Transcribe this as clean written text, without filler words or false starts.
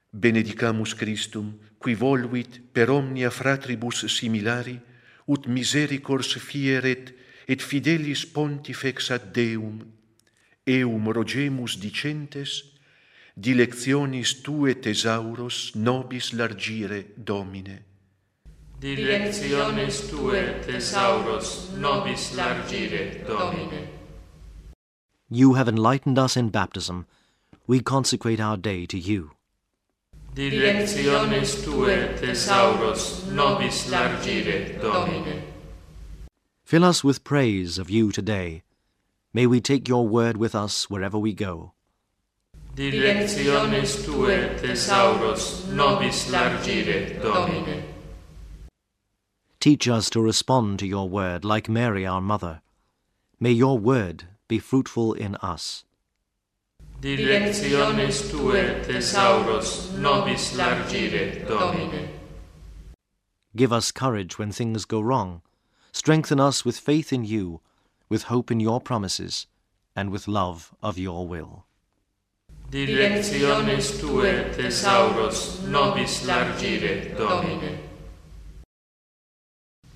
Benedicamus Christum, qui voluit per omnia fratribus similari, ut misericors fieret et fidelis pontifex ad Deum, eum rogemus dicentes, dilectionis tue thesauros nobis largire, Domine. Dilectionis tue thesauros nobis largire, Domine. You have enlightened us in baptism. We consecrate our day to you. Dilectionis tue thesauros nobis largire, Domine. Fill us with praise of you today. May we take your word with us wherever we go. Dilectionis tue thesauros nobis largire, Domine. Teach us to respond to your word like Mary our mother. May your word be fruitful in us. Dilectionis tue thesauros nobis largire, Domine. Give us courage when things go wrong. Strengthen us with faith in you, with hope in your promises, and with love of your will. Dilectionis tue thesauros nobis largire, Domine.